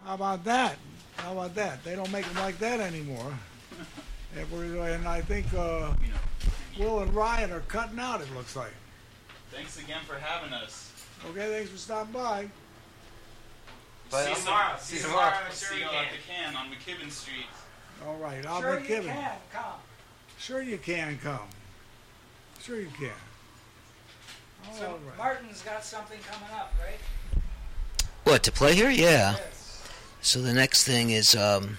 How about that? How about that? They don't make them like that anymore. And I think Will and Ryan are cutting out, it looks like. Thanks again for having us. Okay, thanks for stopping by. But See you tomorrow. See See you you tomorrow. See you at the can on McKibben Street. All right, I'll Sure be you Kevin. can, come. Sure you can come. Sure you can. All So right. Martin's got something coming up, right? What, to play here? Yeah. Yes. So the next thing is,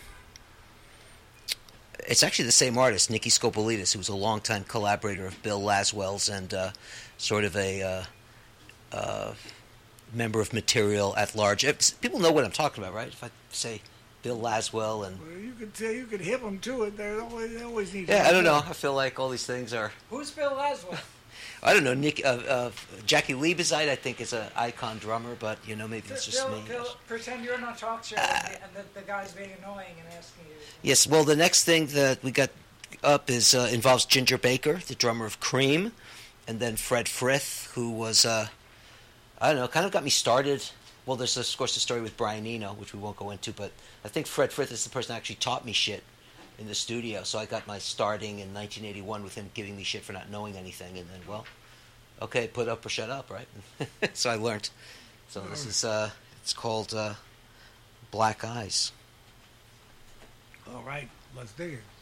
it's actually the same artist, Nikki Skopolidis, who was a longtime collaborator of Bill Laswell's and sort of a member of Material at large. People know what I'm talking about, right? If I say Bill Laswell and... Well, you could tell, you could hip them to it. They always need. Yeah, I don't know. I feel like all these things are... Who's Bill Laswell? I don't know. Jackie Liebezeit, I think, is an icon drummer, but, maybe it's just me. Bill, pretend you're on a talk show and the guy's being annoying and asking you. Yes, well, the next thing that we got up is involves Ginger Baker, the drummer of Cream, and then Fred Frith, who was, I don't know, kind of got me started. Well, there's, of course, the story with Brian Eno, which we won't go into, but I think Fred Frith is the person that actually taught me shit in the studio. So I got my starting in 1981 with him giving me shit for not knowing anything, and then, well, okay, put up or shut up, right? So I learned. So this is, it's called Black Eyes. All right, let's dig it.